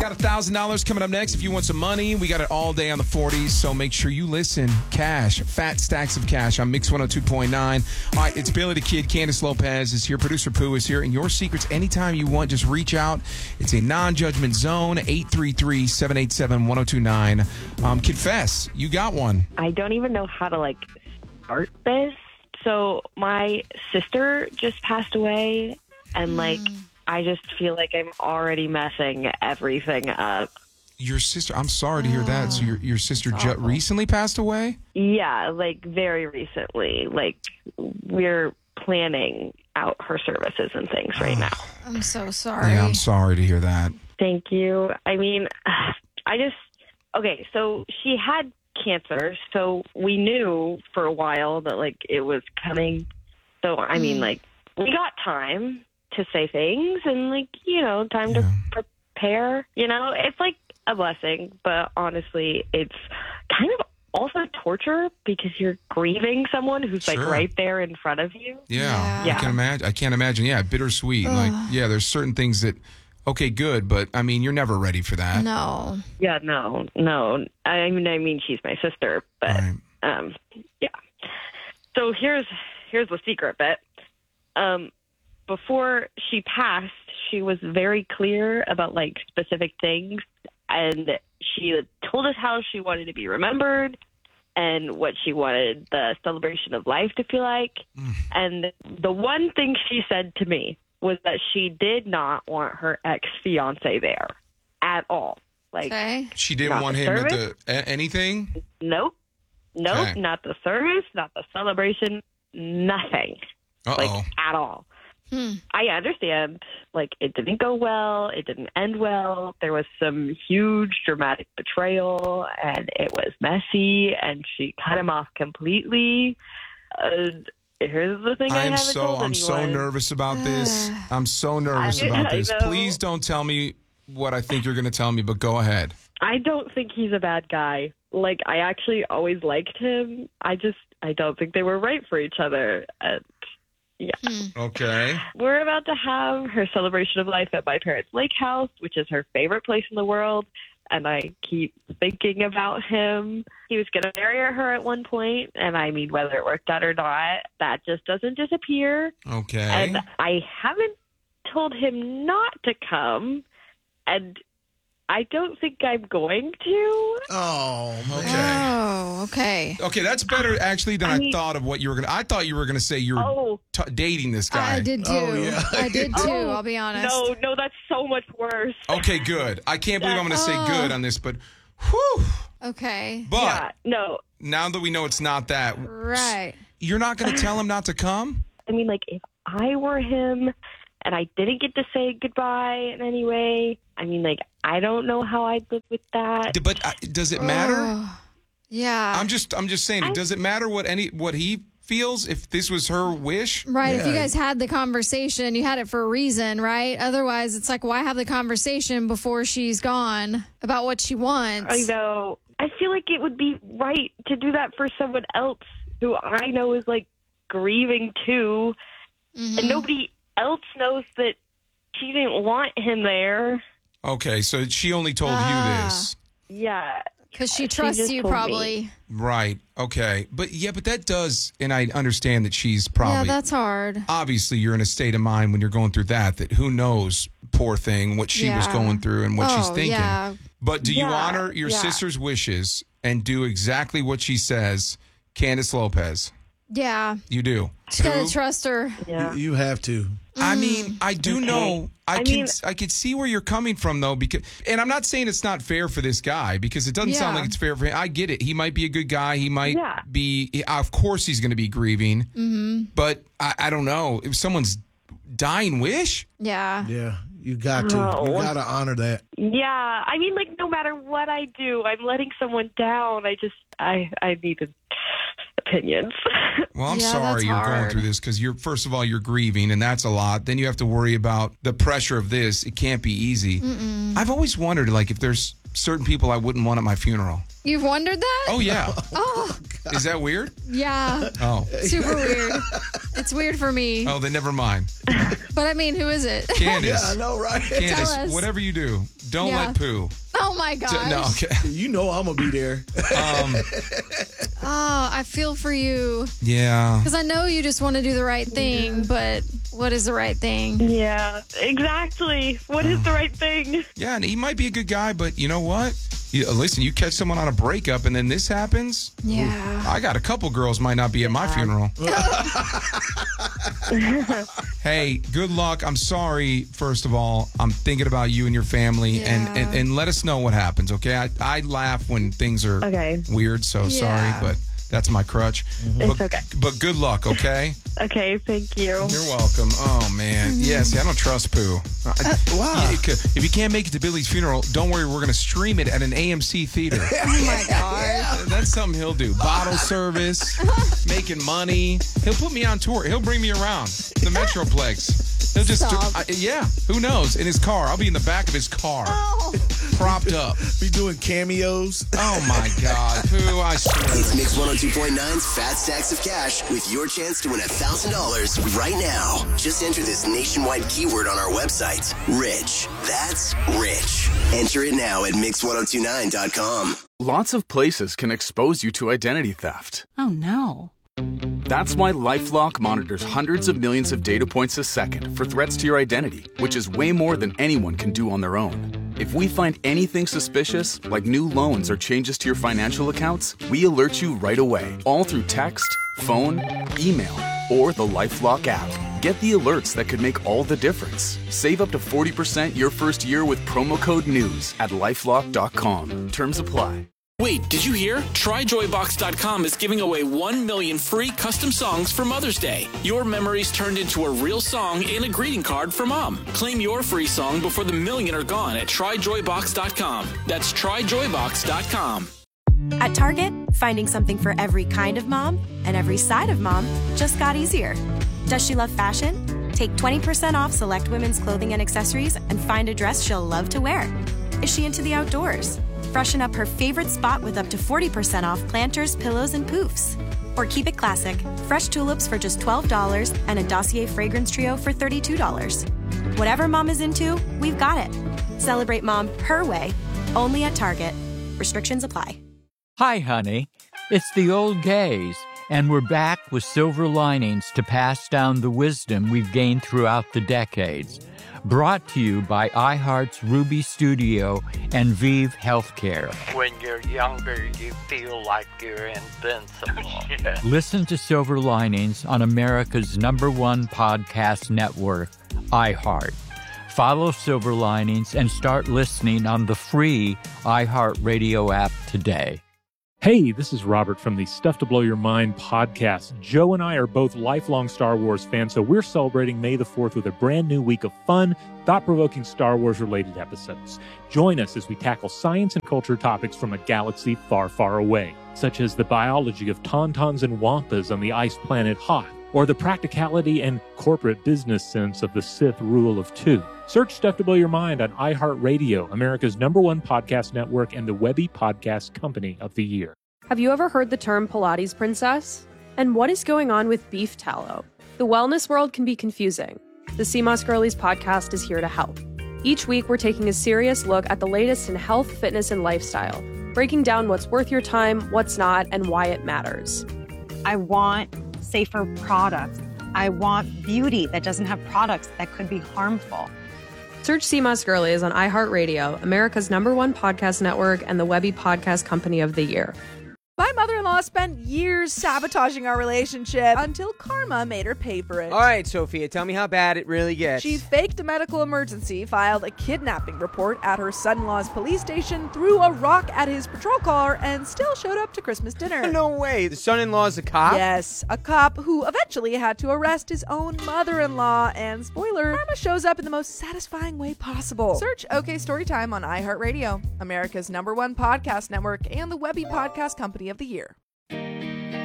Got $1,000 coming up next. If you want some money, we got it all day on the 40s, so make sure you listen. Cash, fat stacks of cash on Mix 102.9. All right, it's Billy the Kid. Candace Lopez is here. Producer Pooh is here. And your secrets, anytime you want, just reach out. It's a non-judgment zone, 833-787-1029. Confess, you got one. I don't even know how to, start this. So my sister just passed away, and, I just feel like I'm already messing everything up. Your sister, I'm sorry to hear that. So your sister recently passed away? Yeah, very recently. We're planning out her services and things right now. I'm so sorry. Yeah, I'm sorry to hear that. Thank you. I mean, okay, so she had cancer, so we knew for a while that, it was coming. So, I mean, we got time to say things and, time to prepare. It's a blessing, but honestly, it's kind of also torture because you're grieving someone who's right there in front of you. Yeah. I can't imagine. Yeah, bittersweet. There's certain things that, okay, good, but I mean, you're never ready for that. No. Yeah, no. I mean, she's my sister, but yeah. So here's the secret bit. Before she passed, she was very clear about specific things, and she told us how she wanted to be remembered and what she wanted the celebration of life to feel like. And the one thing she said to me was that she did not want her ex-fiance there at all. She didn't want him at anything? Nope. Okay. Not the service, not the celebration, nothing. At all. I understand, it didn't go well, it didn't end well, there was some huge dramatic betrayal, and it was messy, and she cut him off completely. Here's the thing I'm so nervous about this. I'm so nervous about this. Please don't tell me what I think you're going to tell me, but go ahead. I don't think he's a bad guy. I actually always liked him. I don't think they were right for each other. Yeah. Okay. We're about to have her celebration of life at my parents' lake house, which is her favorite place in the world. And I keep thinking about him. He was going to marry her at one point, and I mean, whether it worked out or not, that just doesn't disappear. Okay. And I haven't told him not to come, and I don't think I'm going to. Oh, okay. Oh, okay. Okay, that's better actually than I thought of what you were going to. I thought you were going to say you were dating this guy. I did too. Oh, yeah. I did too, I'll be honest. No, that's so much worse. Okay, good. I can't believe I'm going to say good on this, but whew. Okay. But no. Now that we know it's not that. Right. You're not going to tell him not to come? I mean, if I were him and I didn't get to say goodbye in any way, I mean, I don't know how I'd live with that. But does it matter? Yeah. I'm just saying, does it matter what he feels if this was her wish? Right. If you guys had the conversation, you had it for a reason, right? Otherwise, it's why have the conversation before she's gone about what she wants? I know. I feel like it would be right to do that for someone else who I know is grieving too. Mm-hmm. And nobody else knows that she didn't want him there. Okay, so she only told you this. Yeah. Because she trusts you, probably. Right. Okay. But that does, and I understand that she's probably. Yeah, that's hard. Obviously, you're in a state of mind when you're going through that who knows, poor thing, what she was going through and what she's thinking. Yeah. But do you honor your sister's wishes and do exactly what she says, Candace Lopez? Yeah. You do. Just gotta trust her. Yeah. You have to. I mean, I do know. I can see where you're coming from, though, and I'm not saying it's not fair for this guy because it doesn't sound like it's fair for him. I get it. He might be a good guy. He might be. Of course, he's going to be grieving. Mm-hmm. But I don't know if someone's dying wish. Yeah. Yeah. You got to. You got to honor that. Yeah. I mean, no matter what I do, I'm letting someone down. I needed opinions. Well, I'm sorry you're going through this because first of all, you're grieving, and that's a lot. Then you have to worry about the pressure of this. It can't be easy. Mm-mm. I've always wondered, if there's certain people I wouldn't want at my funeral. You've wondered that? Oh, yeah. Oh. Is that weird? Yeah. Oh. Super weird. It's weird for me. Oh, then never mind. But I mean, who is it? Candace. Yeah, I know, right? Candace, whatever you do, Don't let Pooh. Oh my gosh. No, okay. You know I'm gonna be there. I feel for you. Yeah. Because I know you just want to do the right thing, but what is the right thing? Yeah, exactly. What is the right thing? Yeah, and he might be a good guy, but you know what? Listen, you catch someone on a breakup and then this happens. Yeah. I got a couple girls might not be at my funeral. Hey, good luck. I'm sorry, first of all. I'm thinking about you and your family, and let us know what happens, okay? I laugh when things are weird, so sorry, but that's my crutch. It's okay. But good luck, okay? Okay, thank you. You're welcome. Oh, man. Yeah, see, I don't trust Pooh. Wow. If you can't make it to Billy's funeral, don't worry. We're going to stream it at an AMC theater. Oh, my God. That's something he'll do. Bottle service, making money. He'll put me on tour. He'll bring me around the Metroplex. He'll just, who knows? In his car. I'll be in the back of his car, propped up. Be doing cameos. Oh, my God. Pooh, I swear. It's Mix 102.9's Fat Stacks of Cash with your chance to win $1,000 right now. Just enter this nationwide keyword on our website, Rich. That's Rich. Enter it now at Mix1029.com. Lots of places can expose you to identity theft. Oh, no. That's why LifeLock monitors hundreds of millions of data points a second for threats to your identity, which is way more than anyone can do on their own. If we find anything suspicious, like new loans or changes to your financial accounts, we alert you right away, all through text, phone, email, or the LifeLock app. Get the alerts that could make all the difference. Save up to 40% your first year with promo code NEWS at LifeLock.com. Terms apply. Wait, did you hear? TryJoyBox.com is giving away 1 million free custom songs for Mother's Day. Your memories turned into a real song and a greeting card for Mom. Claim your free song before the million are gone at TryJoyBox.com. That's TryJoyBox.com. At Target, finding something for every kind of mom and every side of mom just got easier. Does she love fashion? Take 20% off select women's clothing and accessories and find a dress she'll love to wear. Is she into the outdoors? Freshen up her favorite spot with up to 40% off planters, pillows, and poofs. Or keep it classic. Fresh tulips for just $12 and a Dossier fragrance trio for $32. Whatever mom is into, we've got it. Celebrate mom her way, only at Target. Restrictions apply. Hi, honey. It's the old gays, and we're back with silver linings to pass down the wisdom we've gained throughout the decades. Brought to you by iHeart's Ruby Studio and Vive Healthcare. When you're younger, you feel like you're invincible. Listen to Silver Linings on America's #1 podcast network, iHeart. Follow Silver Linings and start listening on the free iHeartRadio app today. Hey, this is Robert from the Stuff to Blow Your Mind podcast. Joe and I are both lifelong Star Wars fans, so we're celebrating May the 4th with a brand new week of fun, thought-provoking Star Wars-related episodes. Join us as we tackle science and culture topics from a galaxy far, far away, such as the biology of tauntauns and wampas on the ice planet Hoth, or the practicality and corporate business sense of the Sith Rule of Two. Search Stuff to Blow Your Mind on iHeartRadio, America's #1 podcast network and the Webby Podcast Company of the Year. Have you ever heard the term Pilates princess? And what is going on with beef tallow? The wellness world can be confusing. The CMOS Girlies podcast is here to help. Each week, we're taking a serious look at the latest in health, fitness, and lifestyle, breaking down what's worth your time, what's not, and why it matters. I want safer products. I want beauty that doesn't have products that could be harmful. Search CMOS Girlies on iHeartRadio, America's #1 podcast network, and the Webby Podcast Company of the Year. My mother-in-law spent years sabotaging our relationship until karma made her pay for it. All right, Sophia, tell me how bad it really gets. She faked a medical emergency, filed a kidnapping report at her son-in-law's police station, threw a rock at his patrol car, and still showed up to Christmas dinner. No way. The son-in-law's a cop? Yes, a cop who eventually had to arrest his own mother-in-law. And spoiler, karma shows up in the most satisfying way possible. Search OK Storytime on iHeartRadio, America's #1 podcast network, and the Webby Podcast Company of the Year.